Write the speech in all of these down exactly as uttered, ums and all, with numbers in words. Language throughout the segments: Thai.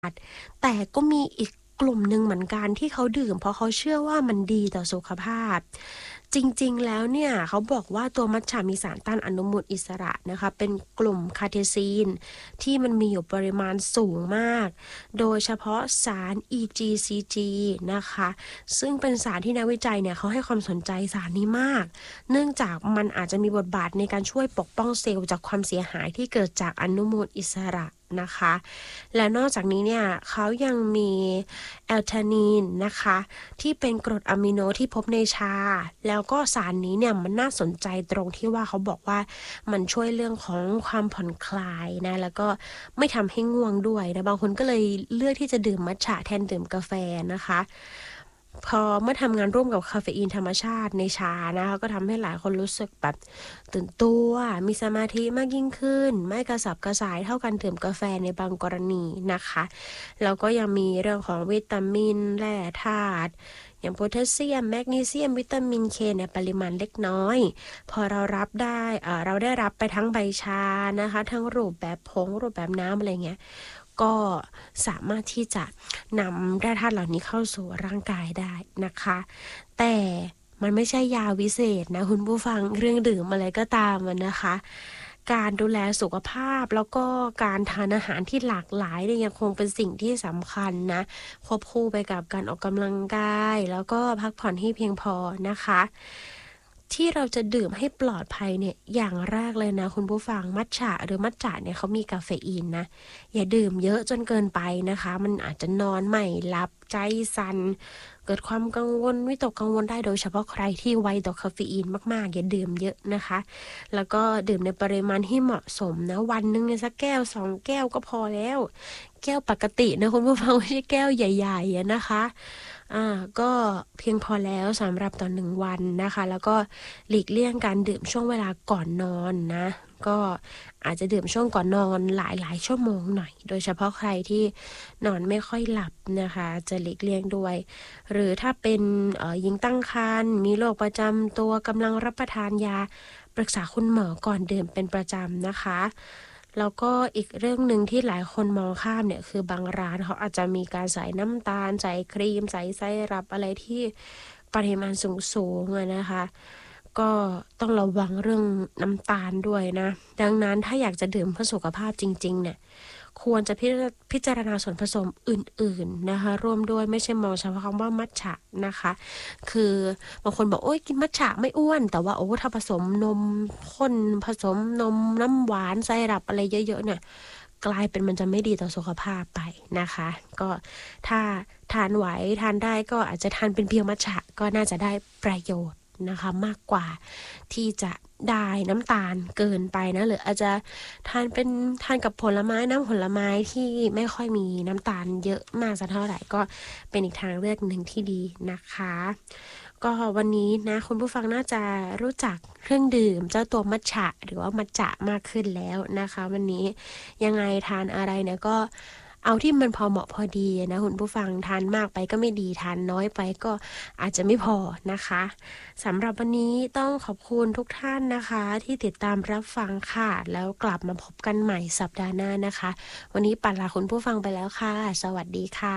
แต่ก็มีอีกกลุ่มหนึ่งเหมือนกันที่เขาดื่มเพราะเขาเชื่อว่ามันดีต่อสุขภาพจริงๆแล้วเนี่ยเขาบอกว่าตัวมัทฉะมีสารต้านอนุมูลอิสระนะคะเป็นกลุ่มคาเทซีนที่มันมีอยู่ปริมาณสูงมากโดยเฉพาะสาร อี จี ซี จี นะคะซึ่งเป็นสารที่นักวิจัยเนี่ยเขาให้ความสนใจสารนี้มากเนื่องจากมันอาจจะมีบทบาทในการช่วยปกป้องเซลล์จากความเสียหายที่เกิดจากอนุมูลอิสระนะคะและนอกจากนี้เนี่ยเขายังมีแอลทานีนนะคะที่เป็นกรดอะมิโนที่พบในชาแล้วก็สารนี้เนี่ยมันน่าสนใจตรงที่ว่าเขาบอกว่ามันช่วยเรื่องของความผ่อนคลายนะแล้วก็ไม่ทำให้ง่วงด้วยนะบางคนก็เลยเลือกที่จะดื่มมัทฉะแทนดื่มกาแฟนะคะพอเมื่อทำงานร่วมกับคาเฟอีนธรรมชาติในชานะคะก็ทำให้หลายคนรู้สึกแบบตื่นตัวมีสมาธิมากยิ่งขึ้นไม่กระสับกระส่ายเท่ากันดื่มกาแฟในบางกรณีนะคะแล้วก็ยังมีเรื่องของวิตามินแร่ธาตุอย่างโพแทสเซียมแมกนีเซียมวิตามินเคในปริมาณเล็กน้อยพอเรารับได้เอ่อเราได้รับไปทั้งใบชานะคะทั้งรูปแบบผงรูปแบบน้ำอะไรเงี้ยก็สามารถที่จะนำแร่ธาตุเหล่านี้เข้าสู่ร่างกายได้นะคะแต่มันไม่ใช่ยาวิเศษนะคุณผู้ฟังเครื่องดื่มอะไรก็ตามนะคะการดูแลสุขภาพแล้วก็การทานอาหารที่หลากหลายเนี่ยยังคงเป็นสิ่งที่สำคัญนะควบคู่ไปกับการออกกำลังกายแล้วก็พักผ่อนให้เพียงพอนะคะที่เราจะดื่มให้ปลอดภัยเนี่ยอย่างแรกเลยนะคุณผู้ฟังมัทฉะหรือมัทฉะเนี่ยเขามีกาเฟอีนนะอย่าดื่มเยอะจนเกินไปนะคะมันอาจจะนอนไม่หลับใจสั่นเกิดความกังวลวิตกกังวลได้โดยเฉพาะใครที่ไวต่อคาเฟอีนมากๆอย่าดื่มเยอะนะคะแล้วก็ดื่มในปริมาณที่เหมาะสมนะวันนึงเนี่ยสักแก้วสองแก้วก็พอแล้วแก้วปกตินะคุณผู้ฟังไม่ใช่แก้วใหญ่ๆนะคะอ่าก็เพียงพอแล้วสำหรับต่อหนึ่งวันนะคะแล้วก็หลีกเลี่ยงการดื่มช่วงเวลาก่อนนอนนะก็อาจจะดื่มช่วงก่อนนอนหลายๆชั่วโมงหน่อยโดยเฉพาะใครที่นอนไม่ค่อยหลับนะคะจะหลีกเลี่ยงด้วยหรือถ้าเป็นเอ่อหญิงตั้งครรภ์มีโรคประจำตัวกำลังรับประทานยาปรึกษาคุณหมอก่อนดื่มเป็นประจำนะคะแล้วก็อีกเรื่องหนึ่งที่หลายคนมองข้ามเนี่ยคือบางร้านเขาอาจจะมีการใส่น้ำตาลใส่ครีมใส่ไซรัปอะไรที่ปริมาณสูงๆนะคะก็ต้องระวังเรื่องน้ำตาลด้วยนะดังนั้นถ้าอยากจะดื่มเพื่อสุขภาพจริงๆเนี่ยควรจะพิจารณาส่วนผสมอื่นๆนะคะร่วมด้วยไม่ใช่มองเฉพาะคำว่ามัทฉะนะคะคือบางคนบอกโอ๊ยกินมัทฉะไม่อ้วนแต่ว่าโอ้ถ้าผสมนมข้นผสมนมน้ำหวานไซรัปอะไรเยอะๆเนี่ยกลายเป็นมันจะไม่ดีต่อสุขภาพไปนะคะก็ถ้าทานไหวทานได้ก็อาจจะทานเป็นเพียงมัทฉะก็น่าจะได้ประโยชน์นะคะมากกว่าที่จะได้น้ำตาลเกินไปนะหรืออาจจะทานเป็นทานกับผลไม้น้ำผลไม้ที่ไม่ค่อยมีน้ำตาลเยอะมากสักเท่าไหร่ก็เป็นอีกทางเลือกหนึ่งที่ดีนะคะก็วันนี้นะคุณผู้ฟังน่าจะรู้จักเครื่องดื่มเจ้าตัวมัทฉะหรือว่ามัทฉะมากขึ้นแล้วนะคะวันนี้ยังไงทานอะไรเนี่ยก็เอาที่มันพอเหมาะพอดีนะคุณผู้ฟังทานมากไปก็ไม่ดีทานน้อยไปก็อาจจะไม่พอนะคะสำหรับวันนี้ต้องขอบคุณทุกท่านนะคะที่ติดตามรับฟังค่ะแล้วกลับมาพบกันใหม่สัปดาห์หน้านะคะวันนี้ปัดลาคุณผู้ฟังไปแล้วค่ะสวัสดีค่ะ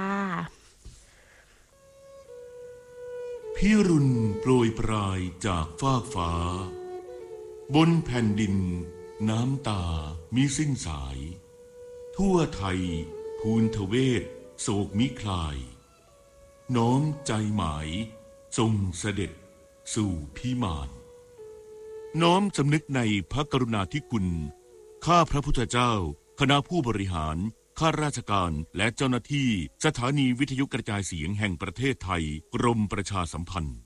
พิรุณโปรยปลายจากฟากฟ้าบนแผ่นดินน้ำตามิสิ้นสายทั่วไทยภูนทเวศโศกมิคลายน้อมใจหมายทรงเสด็จสู่พิมานน้อมสำนึกในพระกรุณาธิคุณข้าพระพุทธเจ้าคณะผู้บริหารข้าราชการและเจ้าหน้าที่สถานีวิทยุกระจายเสียงแห่งประเทศไทยกรมประชาสัมพันธ์